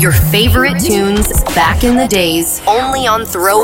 Your favorite tunes back in the days, only on Throw